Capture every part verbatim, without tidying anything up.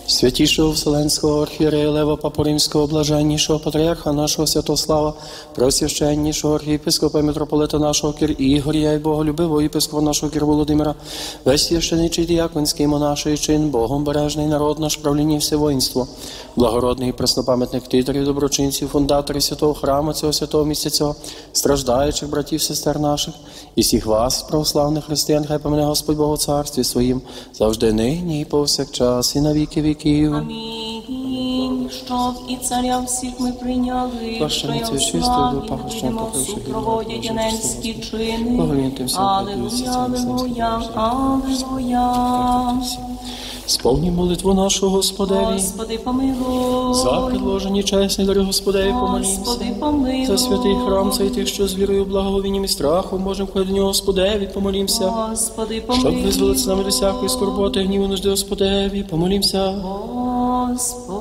Святішого Вселенського архієрея Лева Папу Римського, блаженнішого патріарха нашого Святослава, преосвященнішого архієпископа і митрополита нашого Кир Ігоря і боголюбивого єпископа нашого Кир Володимира, весь священичий діяконський монаший чин, Богом бережний народ наш, правління і все воїнство, благородний і преснопам'ятних титорів, доброчинців, фундаторів святого храму, цього святого місця цього, страждаючих братів, сестер наших, і всіх вас, православних християн, хай помине Господь Бог у царстві своїм, завжди нині і повсякчас, і на віки віків. Амінь. Щоб і царя всіх ми прийняли, Прощається що чистою, і пахощом будемо покривши гріх, супроводять Боже, яненські Христос. чини. Благовіньте всім, Алілуя, алілуя, алілуя. Сповні молитву нашу Господеві. Господи, помилуй. За предложені чесні дари Господеві помолімся. Господи, помилуй. За святий храм цей тих, що з вірою, благовінням і страхом можемо ходити до нього, Господеві, помолімся. Господи, помилуй. Щоб визволити нами до всякої скорботи, гніву, нужди, Господеві, помолімся. Господи,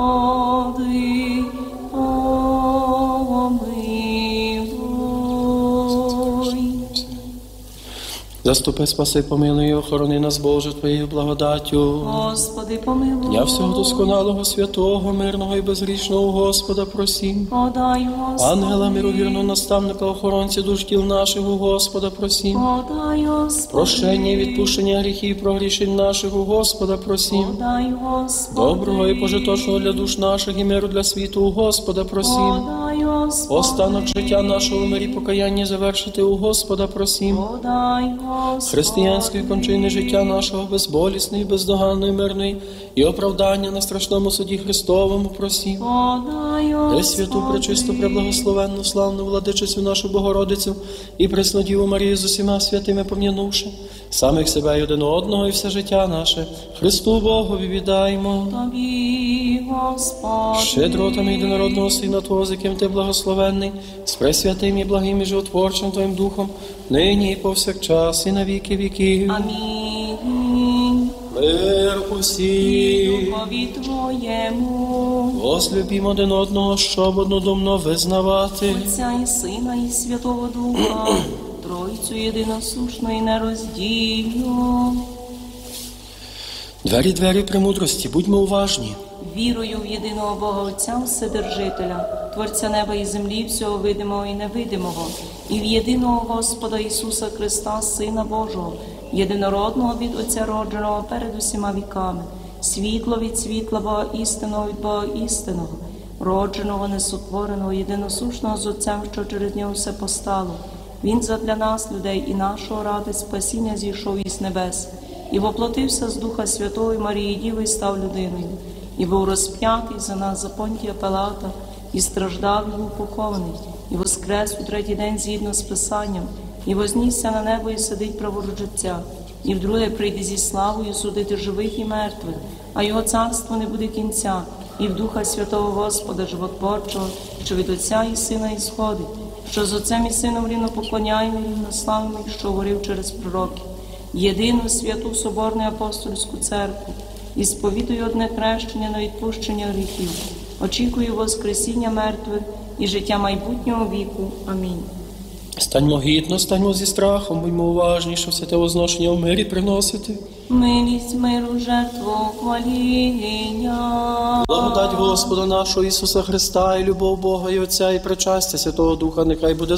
помилуй. Заступи, спаси, помилуй і охорони нас, Боже, Твоєю благодаттю. Господи, помилуй. Дня всього досконалого, святого, мирного і безгрішного Господа просім. Подай, Господи. Ангела мировірного наставника, охоронця душ тіл наших, у Господа просім. Подай, Господи. Прощення і відпущення гріхів, прогрішень наших, у Господа просім. Подай, Господи. Доброго і пожиточного для душ наших і миру для світу, у Господа просім. Подай, Господи. Останок життя нашого в мирі покаяння завершити, у Господа просім. Подай, Господи. Християнської кончини життя нашого безболісної, бездоганної, мирної і оправдання на страшному суді Христовому просім. Подай, Господи. Пресвяту, пречисту, преблагословенну, славну владичицю нашу Богородицю і Преснодіву Марію з усіма святими пом'янувши, самих себе й один одного і все життя наше Христу Богові віддаймо. Тобі, Господи. Щедротами єдинородного Сина Твого, з яким Ти благословенний, з пресвятим і благим і животворчим Твоїм Духом, нині і повсякчас, і на віки віків. Амінь. Мир усім. Духові Твоєму. Возлюбімо один одного, щоб однодумно визнавати. Отця і Сина, і Святого Духа, Тройцю єдиносушну і нероздільну. Двері, двері премудрості, будьмо уважні. Вірую в єдиного Бога Отця Вседержителя, Творця неба і землі, всього видимого і невидимого, і в єдиного Господа Ісуса Христа, Сина Божого, єдинородного від Отця родженого перед усіма віками, світло від світла Бога істинного від Бога істинного, родженого, несотвореного, єдиносушного з Отцем, що через нього все постало. Він задля нас, людей і нашого ради спасіння зійшов із небес, і воплотився з Духа Святого і Марії Діви, і став людиною, і був розп'ятий за нас за Понтія Пилата, і страждав, і був похований, і воскрес у третій день згідно з Писанням, і вознісся на небо, і сидить праворуч Отця, і вдруге прийде зі славою судити живих і мертвих, а його царство не буде кінця, і в Духа Святого Господа Животворчого, що від Отця і Сина ісходить, що з Отцем і Сином рівно поклоняємо і рівнославимо, що говорив через пророків, єдину святу Соборну апостольську церкву, і сповідую одне хрещення на відпущення гріхів. Очікую воскресіння мертвих і життя майбутнього віку. Амінь. Станьмо гідно, станьмо зі страхом, будьмо уважні, що все те возношення в мирі приносити. Милість, миру, жертву, хваління. Благодать Господа нашого Ісуса Христа і любов Бога і Отця і причастя Святого Духа нехай буде